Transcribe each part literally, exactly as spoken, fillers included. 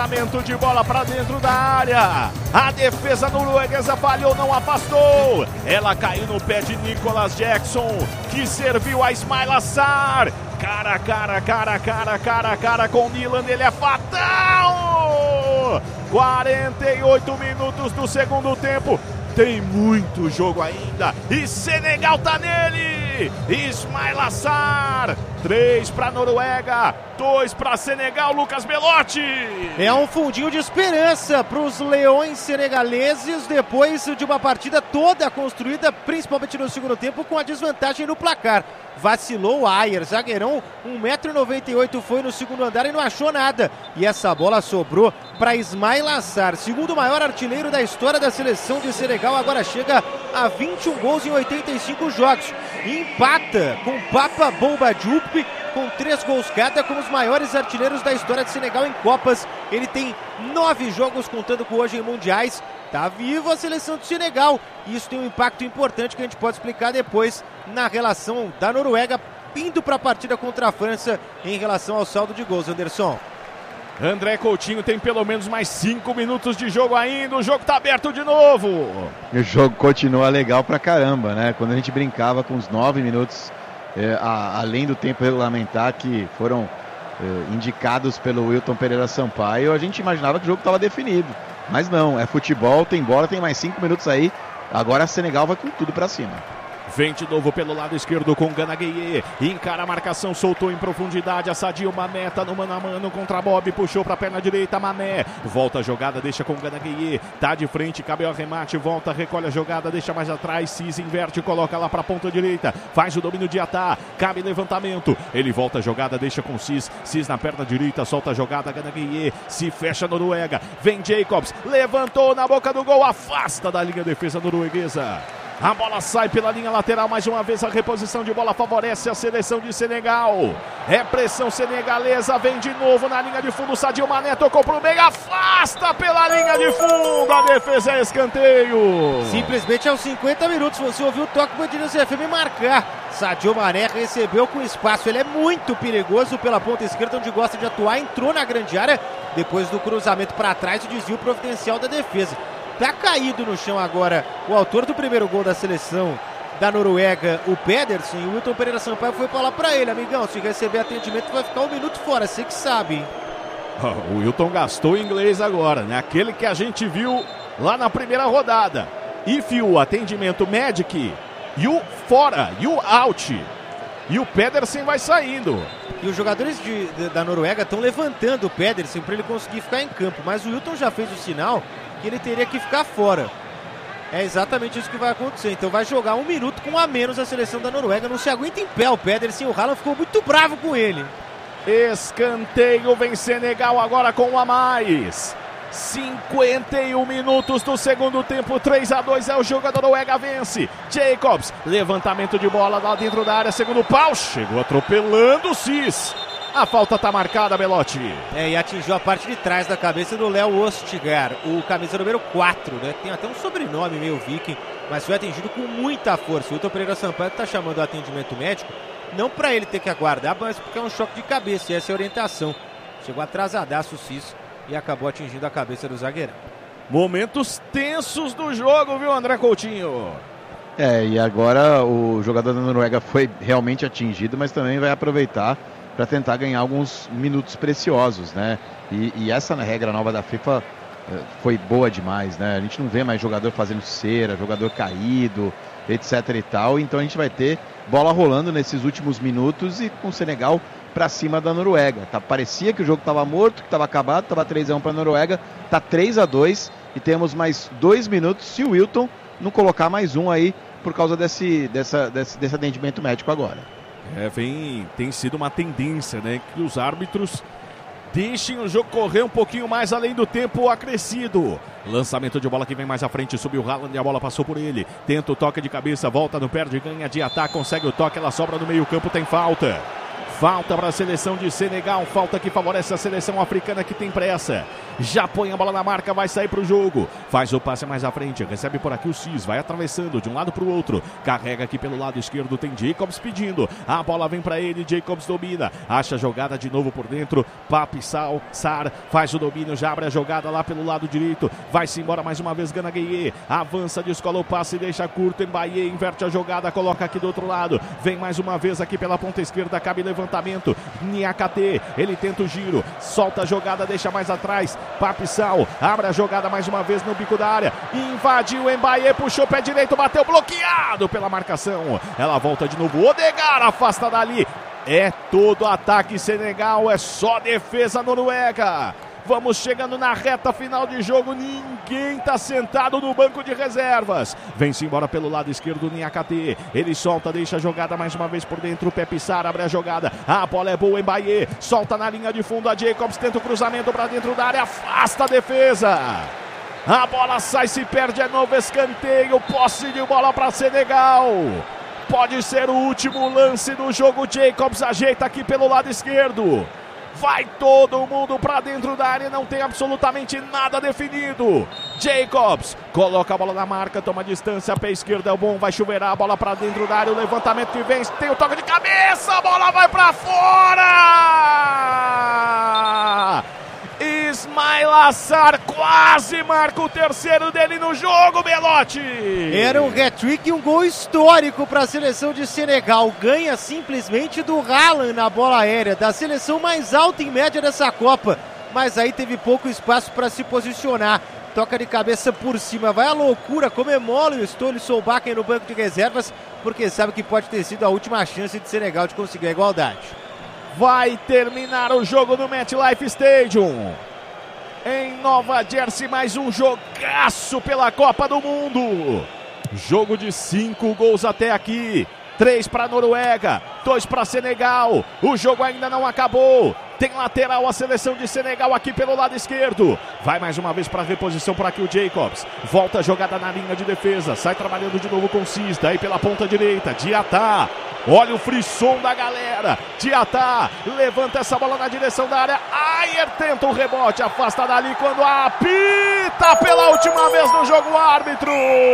Levantamento de bola para dentro da área. A defesa norueguesa falhou, não afastou. Ela caiu no pé de Nicolas Jackson, que serviu a Ismaila Sarr. Cara, cara, cara, cara, cara, cara com o Milan, ele é fatal! quarenta e oito minutos do segundo tempo. Tem muito jogo ainda. E Senegal tá nele. Ismaila Sarr. três para Noruega, dois para Senegal. Lucas Belotti. É um fundinho de esperança para os leões senegaleses depois de uma partida toda construída, principalmente no segundo tempo, com a desvantagem no placar. Vacilou o Ayer, zagueirão, um metro e noventa e oito, foi no segundo andar e não achou nada. E essa bola sobrou para Ismaila Sarr, segundo maior artilheiro da história da seleção de Senegal, agora chega a vinte e um gols em oitenta e cinco jogos. E empata com Papa Bouba Diop, com três gols cada, como os maiores artilheiros da história de Senegal em Copas. Ele tem nove jogos, contando com hoje em Mundiais. Tá viva a seleção de Senegal. E isso tem um impacto importante que a gente pode explicar depois na relação da Noruega indo para a partida contra a França em relação ao saldo de gols, Anderson. André Coutinho tem pelo menos mais cinco minutos de jogo ainda. O jogo tá aberto de novo. E o jogo continua legal pra caramba, né? Quando a gente brincava com os nove minutos, é, a, além do tempo regulamentar que foram é, indicados pelo Wilton Pereira Sampaio, a gente imaginava que o jogo estava definido. Mas não, é futebol, tem bola, tem mais cinco minutos aí. Agora a Senegal vai com tudo pra cima. Vem de novo pelo lado esquerdo com Gana Gueye. Encara a marcação, soltou em profundidade. Assadia uma meta no mano a mano contra Bob. Puxou para a perna direita, Mané. Volta a jogada, deixa com Gana Gueye. Tá de frente, cabe ao remate. Volta, recolhe a jogada, deixa mais atrás. Cis inverte, coloca lá para a ponta direita. Faz o domínio de Atá. Cabe levantamento. Ele volta a jogada, deixa com Cis. Cis na perna direita, solta a jogada. Gana Gueye. Se fecha a Noruega. Vem Jacobs. Levantou na boca do gol. Afasta da linha defesa norueguesa. A bola sai pela linha lateral, mais uma vez a reposição de bola favorece a seleção de Senegal. É pressão senegalesa, vem de novo na linha de fundo, Sadio Mané tocou pro meio, afasta pela linha de fundo, a defesa é escanteio. Simplesmente aos cinquenta minutos, você ouviu o toque do Bandeirantes F M marcar. Sadio Mané recebeu com espaço, ele é muito perigoso pela ponta esquerda, onde gosta de atuar, entrou na grande área, depois do cruzamento para trás, o desvio providencial da defesa. Tá caído no chão agora o autor do primeiro gol da seleção da Noruega, o Pedersen, e o Wilton Pereira Sampaio foi falar pra ele: amigão, se receber atendimento vai ficar um minuto fora, você que sabe, hein? O Wilton gastou inglês agora, né? Aquele que a gente viu lá na primeira rodada. If you atendimento medic, you fora, you out. E o Pedersen vai saindo. E os jogadores de, de, da Noruega estão levantando o Pedersen para ele conseguir ficar em campo, mas o Wilton já fez o sinal que ele teria que ficar fora. É exatamente isso que vai acontecer. Então vai jogar um minuto com a menos a seleção da Noruega. Não se aguenta em pé o Pedersen. O Haaland ficou muito bravo com ele. Escanteio, vem Senegal agora com um a mais. cinquenta e um minutos do segundo tempo, três a dois é o jogo, a Noruega vence. Jacobs, levantamento de bola lá dentro da área, segundo pau, chegou atropelando o Cis. A falta tá marcada, Belotti. É, e atingiu a parte de trás da cabeça do Léo Ostigar, o camisa número quatro, né? Tem até um sobrenome meio viking, mas foi atingido com muita força. O Wilton Pereira Sampaio tá chamando o atendimento médico, não para ele ter que aguardar, mas porque é um choque de cabeça, e essa é a orientação. Chegou atrasadaço o Cis e acabou atingindo a cabeça do zagueirão. Momentos tensos do jogo, viu, André Coutinho? É, e agora o jogador da Noruega foi realmente atingido, mas também vai aproveitar para tentar ganhar alguns minutos preciosos, né? E, e essa regra nova da FIFA foi boa demais, né? A gente não vê mais jogador fazendo cera, jogador caído, etc e tal. Então a gente vai ter bola rolando nesses últimos minutos e com o Senegal para cima da Noruega. Tá, parecia que o jogo estava morto, que estava acabado, estava três a um para a Noruega, tá três a dois e temos mais dois minutos se o Wilton não colocar mais um aí por causa desse, dessa, desse, desse atendimento médico agora. É, vem, tem sido uma tendência, né, que os árbitros deixem o jogo correr um pouquinho mais além do tempo acrescido. Lançamento de bola que vem mais à frente, subiu o Haaland e a bola passou por ele. Tenta o toque de cabeça, volta no perde, ganha de ataque, consegue o toque, ela sobra no meio campo, tem falta. Falta para a seleção de Senegal, falta que favorece a seleção africana que tem pressa. Já põe a bola na marca, vai sair para o jogo. Faz o passe mais à frente, recebe por aqui o Cis, vai atravessando de um lado para o outro. Carrega aqui pelo lado esquerdo, tem Jacobs pedindo. A bola vem para ele, Jacobs domina. Acha a jogada de novo por dentro. Papi Sal, Sar faz o domínio, já abre a jogada lá pelo lado direito. Vai-se embora mais uma vez, Gana Gueye. Avança, descola o passe, deixa curto, Mbaye, inverte a jogada, coloca aqui do outro lado. Vem mais uma vez aqui pela ponta esquerda, cabe levantamento. Niakate, ele tenta o giro, solta a jogada, deixa mais atrás. Papi Sal, abre a jogada mais uma vez no bico da área. Invadiu, Mbaye, puxou pé direito, bateu bloqueado pela marcação. Ela volta de novo, Odegaard afasta dali. É todo ataque Senegal, é só defesa Noruega. Vamos chegando na reta final de jogo, ninguém tá sentado no banco de reservas. Vem-se embora pelo lado esquerdo, Niakate. Ele solta, deixa a jogada mais uma vez por dentro. Pepe Sar abre a jogada. A bola é boa, Mbaye. Solta na linha de fundo a Jacobs, tenta o cruzamento para dentro da área, afasta a defesa. A bola sai, se perde, é novo escanteio. Posse de bola para Senegal. Pode ser o último lance do jogo. Jacobs ajeita aqui pelo lado esquerdo. Vai todo mundo para dentro da área, não tem absolutamente nada definido. Jacobs coloca a bola na marca, toma distância, pé esquerdo é o bom, vai chuveirar a bola para dentro da área, o levantamento que vem, tem o toque de cabeça, a bola vai para fora! Ismail Assar quase marca o terceiro dele no jogo, Belotti. Era um hat-trick e um gol histórico para a seleção de Senegal. Ganha simplesmente do Haaland na bola aérea, da seleção mais alta em média dessa Copa. Mas aí teve pouco espaço para se posicionar. Toca de cabeça por cima, vai a loucura, comemora o Ståle Solbakken no banco de reservas, porque sabe que pode ter sido a última chance de Senegal de conseguir a igualdade. Vai terminar o jogo no MetLife Stadium. Em Nova Jersey, mais um jogaço pela Copa do Mundo. Jogo de cinco gols até aqui. Três para a Noruega, dois para Senegal. O jogo ainda não acabou. Tem lateral a seleção de Senegal aqui pelo lado esquerdo. Vai mais uma vez para a reposição por aqui o Jacobs. Volta a jogada na linha de defesa. Sai trabalhando de novo com o Cis. Daí pela ponta direita. Diatá. Olha o frisson da galera. Diatá levanta essa bola na direção da área. Ayer tenta o rebote. Afasta dali quando apita pela última vez no jogo o árbitro.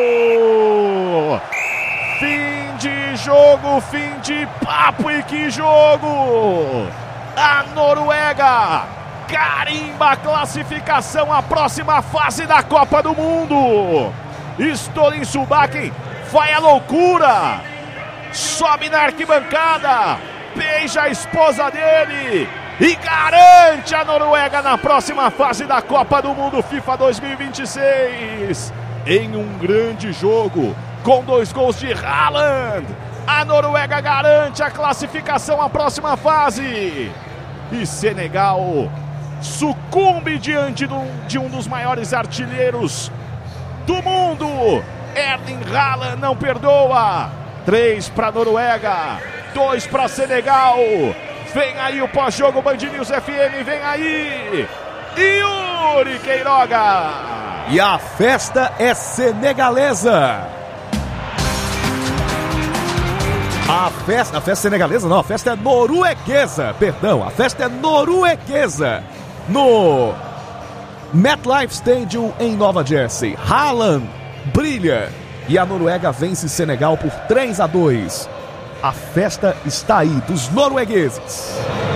Fim de jogo, fim de papo e que jogo! A Noruega carimba a classificação à próxima fase da Copa do Mundo. Ståle Solbakken vai à loucura, sobe na arquibancada, beija a esposa dele e garante a Noruega na próxima fase da Copa do Mundo FIFA dois mil e vinte e seis. Em um grande jogo, com dois gols de Haaland, a Noruega garante a classificação à próxima fase. E Senegal sucumbe diante do, de um dos maiores artilheiros do mundo. Erling Haaland não perdoa. Três para a Noruega, dois para Senegal. Vem aí o pós-jogo Band News F M, vem aí Yuri Queiroga. E a festa é senegalesa. A festa, a festa senegalesa não, a festa é norueguesa, perdão, a festa é norueguesa. No MetLife Stadium em Nova Jersey, Haaland brilha e a Noruega vence Senegal por três a dois. A festa está aí dos noruegueses.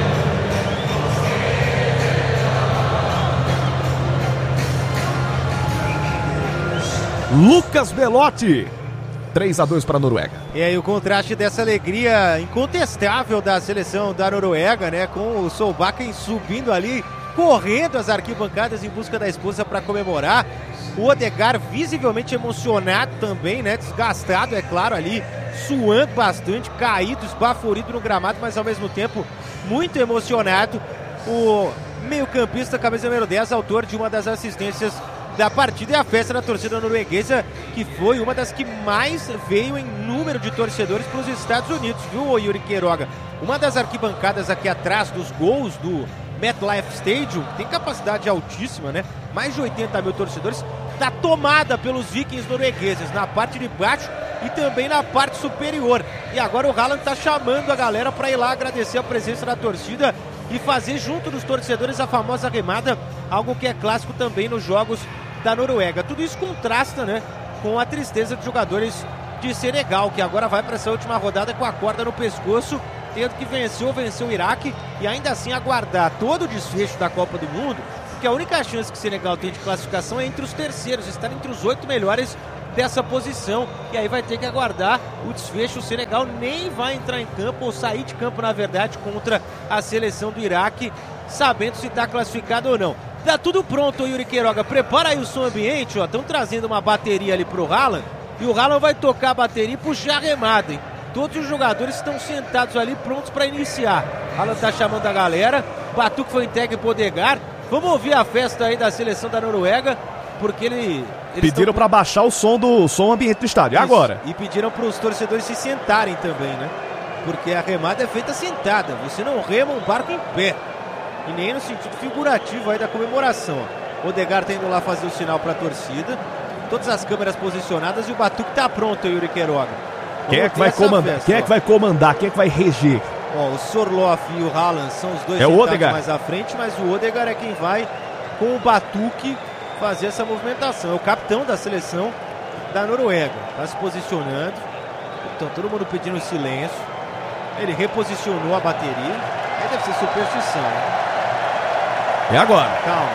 Lucas Belotti, três a dois para a Noruega. E aí o contraste dessa alegria incontestável da seleção da Noruega, né? Com o Solbakken subindo ali, correndo as arquibancadas em busca da esposa para comemorar. O Odegaard visivelmente emocionado também, né? Desgastado, é claro, ali, suando bastante, caído, esbaforido no gramado, mas ao mesmo tempo muito emocionado. O meio-campista, camisa número dez, autor de uma das assistências da partida, e a festa da torcida norueguesa, que foi uma das que mais veio em número de torcedores para os Estados Unidos, viu, Yuri Queiroga? Uma das arquibancadas aqui atrás dos gols do MetLife Stadium, tem capacidade altíssima, né? Mais de oitenta mil torcedores, está tomada pelos vikings noruegueses. Na parte de baixo, e também na parte superior. E agora o Haaland está chamando a galera para ir lá agradecer a presença da torcida e fazer junto dos torcedores a famosa remada, algo que é clássico também nos jogos da Noruega. Tudo isso contrasta, né, com a tristeza dos jogadores de Senegal, que agora vai para essa última rodada com a corda no pescoço, tendo que vencer ou vencer o Iraque e ainda assim aguardar todo o desfecho da Copa do Mundo, porque a única chance que o Senegal tem de classificação é entre os terceiros, estar entre os oito melhores dessa posição, e aí vai ter que aguardar o desfecho. O Senegal nem vai entrar em campo, ou sair de campo na verdade, contra a seleção do Iraque, sabendo se está classificado ou não. Tá tudo pronto, Yuri Queiroga, prepara aí o som ambiente, ó, estão trazendo uma bateria ali pro Haaland, e o Haaland vai tocar a bateria e puxar a remada, hein? Todos os jogadores estão sentados ali prontos para iniciar. Haaland tá chamando a galera, Batuque foi entregue pro Odegaard. Vamos ouvir a festa aí da seleção da Noruega, porque ele... Pediram para baixar o som do som ambiente do estádio. E agora? E pediram para os torcedores se sentarem também, né? Porque a remada é feita sentada. Você não rema um barco em pé. E nem no sentido figurativo aí da comemoração. O Odegaard tá indo lá fazer o sinal para a torcida. Todas as câmeras posicionadas e o Batuque tá pronto, Yuri Queiroga. Quem é que vai comandar? Festa, Quem é que vai comandar? Quem é que vai reger? Ó, o Sorloth e o Haaland são os dois é sentados o Odegaard mais à frente, mas o Odegaard é quem vai com o Batuque fazer essa movimentação. É o capitão da seleção da Noruega. Está se posicionando. Então todo mundo pedindo silêncio. Ele reposicionou a bateria. Aí deve ser superstição, né? É agora. Calma.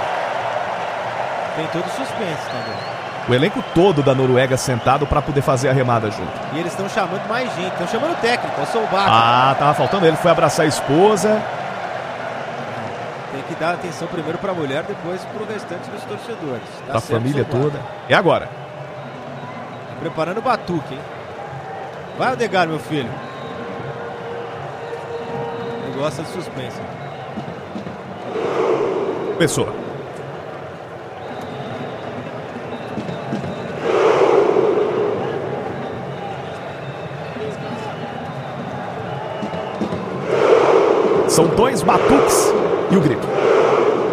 Tem todo o suspense também. O elenco todo da Noruega sentado para poder fazer a remada junto. E eles estão chamando mais gente. Estão chamando o técnico, o Solbakken. Ah, tava faltando ele. Foi abraçar a esposa. Tem que dar atenção primeiro para a mulher, depois para o restante dos torcedores. Tá da certo, família Solbakken. toda. É agora. Tá preparando o Batuque, hein? Vai, Odegaard, meu filho. Ele gosta de suspense. Pessoa. São dois batuques e o grito.